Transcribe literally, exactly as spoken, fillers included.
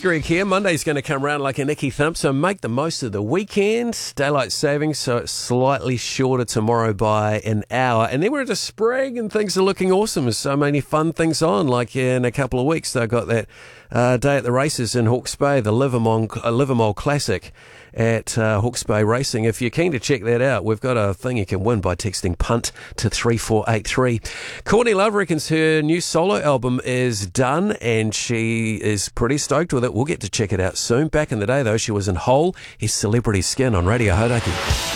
Greg here. Monday's going to come around like a Nicky Thump, so make the most of the weekend. Daylight savings, so it's slightly shorter tomorrow by an hour. And then we're into spring and things are looking awesome. There's so many fun things on, like in a couple of weeks. They've got that uh, day at the races in Hawke's Bay, the Livermore, uh, Livermore Classic at uh, Hawke's Bay Racing. If you're keen to check that out, we've got a thing you can win by texting PUNT to three four eight three. Courtney Love reckons her new solo album is done and she is pretty stoked with it. We'll get to check it out soon. Back in the day, though, she was in Hole, his Celebrity Skin on Radio Hauraki.